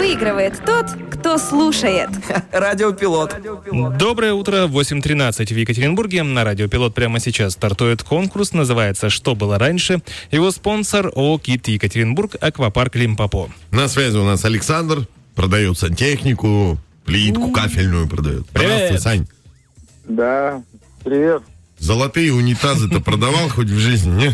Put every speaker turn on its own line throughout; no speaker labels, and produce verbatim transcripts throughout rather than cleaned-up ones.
Выигрывает тот, кто слушает.
Радиопилот.
Доброе утро, восемь тринадцать в Екатеринбурге. На Радиопилот прямо сейчас стартует конкурс. Называется «Что было раньше?». Его спонсор ООО «КИТ Екатеринбург», аквапарк Лимпопо.
На связи у нас Александр. Продает сантехнику, плитку кафельную продает. Здравствуй, Сань.
Да, привет.
Золотые унитазы-то продавал хоть в жизни, нет?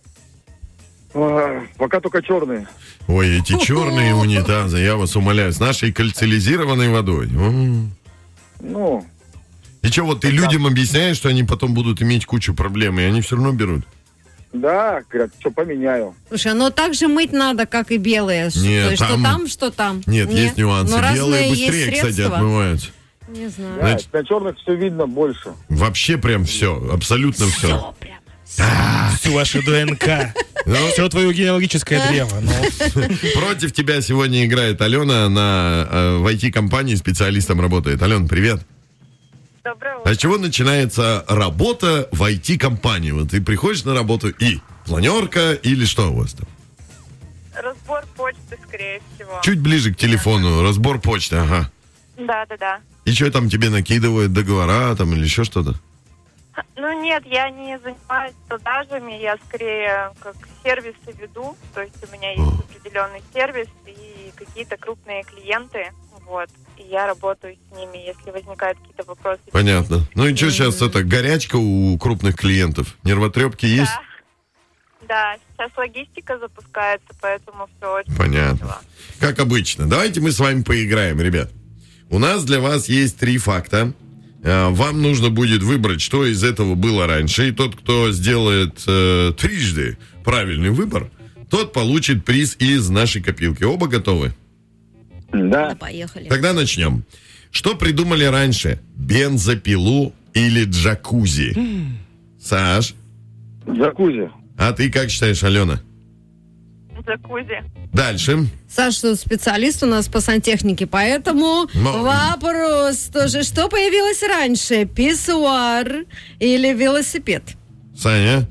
А, пока только черные.
Ой, эти черные унитазы, я вас умоляю, с нашей кальцилизированной водой. М.
Ну,
И что, вот ты людям объясняешь, что они потом будут иметь кучу проблем, и они все равно берут?
да, говорят, что поменяю.
Слушай, но так же мыть надо, как и белые.
Нет,
То есть,
там-
что там, что там.
Нет, есть нюансы.
Но разные
Белые
есть
быстрее, кстати,
средства.
отмываются.
Не знаю.
Да,
Значит-
на черных все видно больше.
Вообще прям все, абсолютно все.
Всю вашу ДНК. Все твое генеалогическое древо. Ну,
Против тебя сегодня играет Алена, она э, в ай ти-компании специалистом работает. Алена, привет.
Доброе утро.
А с чего начинается работа в ай ти-компании? Вот ты приходишь на работу и планерка или что у вас там?
Разбор почты, скорее всего.
Чуть ближе к телефону, разбор почты, ага.
Да, да, да.
И что там тебе накидывают, договора там или еще что-то?
Ну нет, я не занимаюсь продажами, я скорее как сервисы веду. То есть у меня есть определенный сервис и какие-то крупные клиенты. Вот. И я работаю с ними, если возникают какие-то вопросы.
Понятно. Ну и что сейчас это, горячка у крупных клиентов? Нервотрепки есть?
Да. Да, сейчас логистика запускается, поэтому все очень
Понятно.
весело.
Как обычно. Давайте мы с вами поиграем, ребят. У нас для вас есть три факта. Э, Вам нужно будет выбрать, что из этого было раньше. И тот, кто сделает э, трижды правильный выбор, тот получит приз из нашей копилки. Оба готовы?
Да.
Да, поехали.
Тогда начнем. Что придумали раньше? Бензопилу или джакузи? Саш,
Джакузи.
а ты как считаешь, Алена?
Джакузи.
Дальше.
Саша специалист у нас по сантехнике, поэтому
Но-
вопрос тоже. Что появилось раньше? Писсуар или велосипед?
Саня,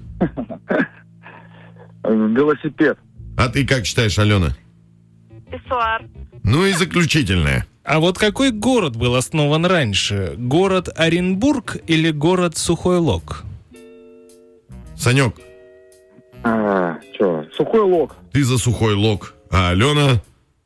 Велосипед.
а ты как считаешь, Алена?
Писсуар.
Ну и заключительное.
а вот какой город был основан раньше? Город Оренбург или город Сухой Лог?
Санек,
А, что? Сухой лог.
ты за Сухой Лог. А Алена?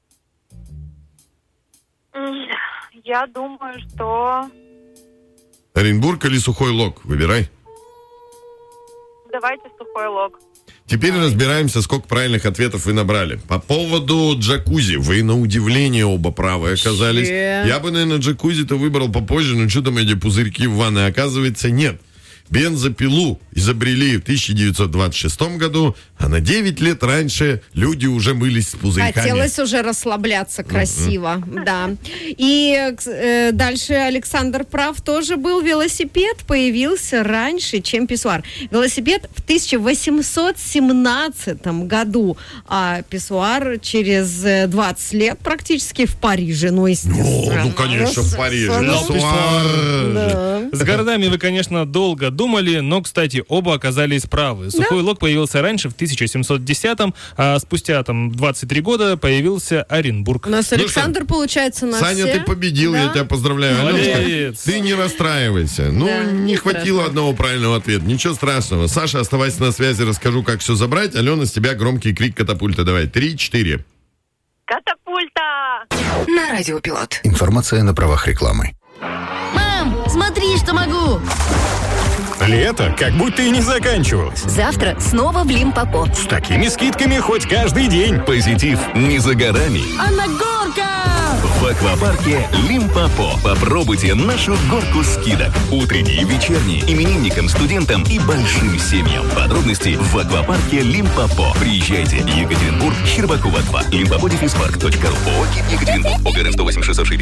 М, Я думаю, что...
Оренбург или Сухой Лог? Выбирай.
Давайте Сухой Лог.
Теперь разбираемся, сколько правильных ответов вы набрали. По поводу джакузи. Вы на удивление оба правы оказались.
Че?
Я бы, наверное, джакузи-то выбрал попозже, но что там эти пузырьки в ванной? Оказывается, нет. Бензопилу изобрели в тысяча девятьсот двадцать шестом году, а на девять лет раньше люди уже мылись с пузырьками.
Хотелось уже расслабляться красиво, да. И э, дальше Александр прав, тоже был велосипед, появился раньше, чем писсуар. Велосипед в тысяча восемьсот семнадцатом году, а писсуар через э, двадцать лет практически в Париже, ну, естественно.
Ну, ну, конечно, в Париже.
Совершенно.
Писсуар.
Да.
С городами вы, конечно, долго думали, но, кстати, оба оказались правы. Сухой Лог появился раньше, в тысяча семьсот десятом, а спустя там двадцать три года появился Оренбург.
У нас
Ну
Александр, получается, на
Саня,
все.
ты победил,
Да.
я тебя поздравляю.
Молодец.
Аленушка, ты не расстраивайся. Ну,
Да,
не
не
хватило
страшно.
одного правильного ответа. Ничего страшного. Саша, оставайся на связи, расскажу, как все забрать. Алена, с тебя громкий крик катапульта. Давай, три-четыре.
Катапульта!
На Радиопилот.
Информация на правах рекламы.
Мам, смотри, что могу!
Лето как будто и не заканчивалось.
Завтра снова в Лимпопо.
С такими скидками хоть каждый день.
Позитив не за горами.
А на горках!
В аквапарке Лимпопо. Попробуйте нашу горку скидок. Утренние и вечерние. Именинникам, студентам и большим семьям. Подробности в аквапарке Лимпопо. Приезжайте. Екатеринбург, Щербакова два. лимпопо дефис парк точка ру. ООО «КИТ Екатеринбург». ОГРН сто восемь шестьсот шестьдесят.